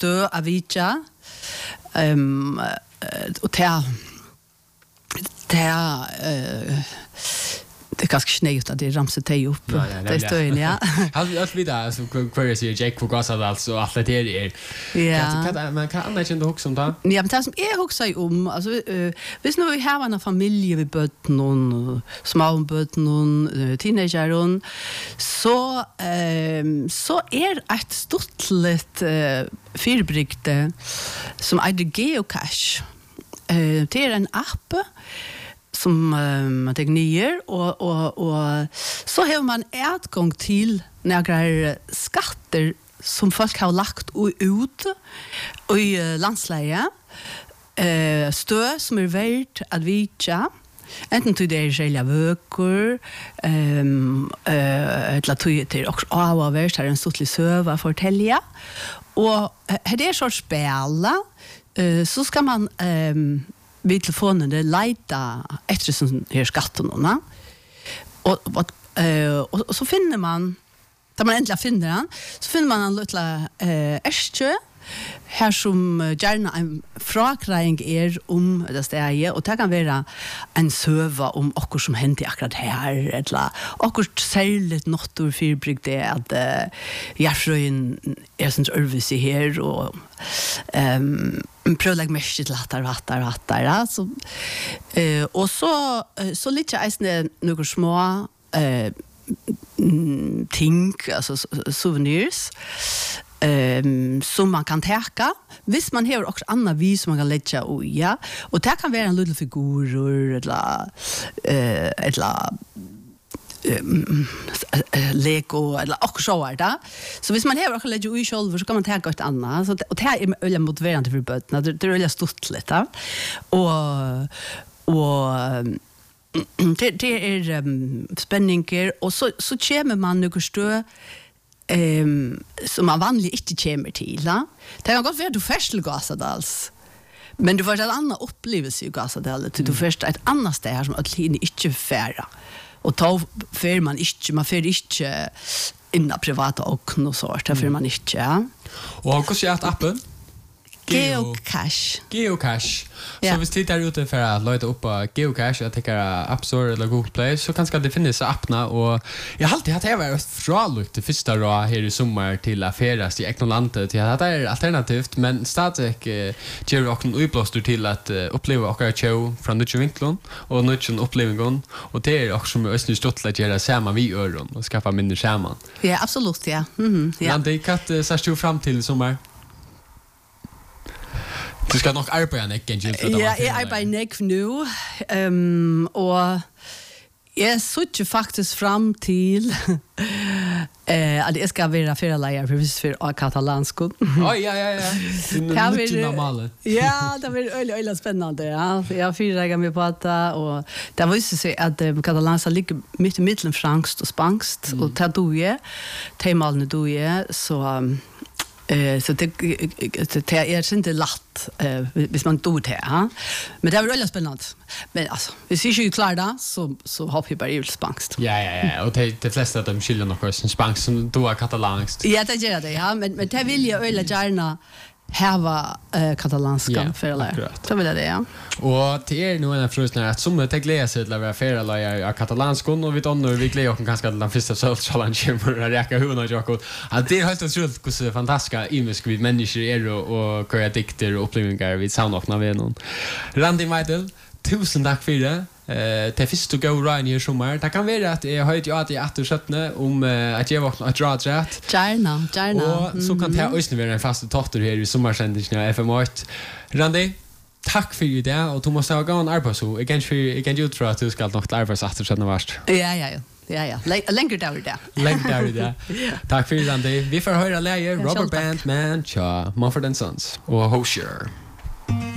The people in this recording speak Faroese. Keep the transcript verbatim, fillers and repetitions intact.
stø av vitja. Um, och det det uh, det är ganska snägt att det ramsar dig upp. Ja, ja, det står in, ja. Har allt vidare alltså queries här Jake för gas alltså allt det är. Ja. Kan man kan annars inte också om det. Ja, men det som är också om alltså uh, visst nu vi har en familj vi bött någon små bött någon teenager så um, så är ett stort uh, fyrbrygte som är det geocache. Uh, det är en app som uh, man tar ner och, och, och så har man utgång till några skatter som folk har lagt ut i uh, landsleie. Uh, stø som är värt att vitja. Enten till det är själva böcker, um, uh, eller till det också avavers, här en stortlig söva för att tälja. Och det är så spela, uh, så ska man um, vid telefonen det leta efter sån här skatterna. Och, och, uh, och, och så finner man, där man äntligen finner den, så finner man en liten uh, ärstjö, här som gärna en frakring är om det stället och det kan vara en söva om också som hänt akkurat här eller också särskilt något ur fyrbrygg det att uh, Järfröjen är sånt örvis i här och um, pröva lägga mest till hattar hattar hattar alltså uh, och så uh, så lite äsne några små uh, ting alltså souvenirs Um, som man kan täcka. Visst man har också andra vis som man kan lägga och ja. Och det kan vara en liten figur eller uh, eller um, Lego eller också så är det. Så hvis man har också lägga i själv så kan man täcka ett annat. Så och det här är öliga motiverande för böterna. Det, det är öliga stort lite. Och och det, det är um, spänningar och så så kommer man några stö Um, som man vanligt inte kommer till. Ja? Det kan godt være du først til Gasadals, men du får en annan upplevelse i Gasadal. Mm. Du først et annet sted her som at linje ikke færre. Og då fer man ikke, man fer ikke innan privata och något sort, det fer man inte. Ja? Og hvordan er det appen? Geocache. Geocache. Ja. Så hvis du tittar ute för att leta upp Geocache, jag tänker App Store eller Google Play, så kanske det finns appna och jag har alltid haft det varit fralukt det första då här i sommar till affäras i Eknolandet till att det är alternativt, men stadigt eh, ger också en uppblåstur till att uh, uppleva och show från nya vinklar och nya upplevelser och det är också som östlig stort att göra samma vi öron och skaffa mindre skärmar. Ja, absolut, ja. Mhm. Ja. Men det kan uh, så stå fram till sommar. Du ska nog arbeta näck igen för det. Ja, jag arbetar näck nu. Ehm och jag söker faktiskt fram till eh att det ska vara för alla för visst för katalansko. Oj, ja ja ja. Det är inte normalt. Ja, det blir öle öle spännande. Ja, jag fyra mig på att och det var ju så att katalanska ligger mitt i mitten franskt och spanskt och det då är temalne då är så Eh så det det är inte lätt eh hvis man då det ja. Men det är väldigt spännande. Men alltså, hvis vi inte klarar det så så hoppar vi bara i spanskt. Ja ja ja, och det de flesta av dem skiljer nog också spanskt som då är katalanskt. Ja, det gör det ja, men men det vill jag öle gärna här uh, katalanska yeah, för alla. Så vill jag det ja. Och det är nog en frusna att som det glädjer sig till att vara för alla i katalanskon och vi tonnar vi glädjer oss ganska till den första challenge för att räcka huvudna Jakob. Att det är helt otroligt hur fantastiska imisk vi människor är och och köra dikter och upplevelser vid soundokna vi någon. Randy Michael, tusen tack för det. Eh det finns to go Ryan i sommar. Det kan vara att jag har ju att jag åter sjutton om att jag vaknar att dra rätt. Gärna, gärna. Och så kan det också vara en fast tochter här i sommarsändningen av F M åtta. Randy, tack för det och Thomas har gått en arbete så igen för igen ju tror att du ska nog lära sig att sjutton vart. Ja ja ja. Ja ja. Längre där det. Längre där det. Tack för det Randy. Vi får höra läge Rubber Band Man Cha Mumford and Sons och Hosier.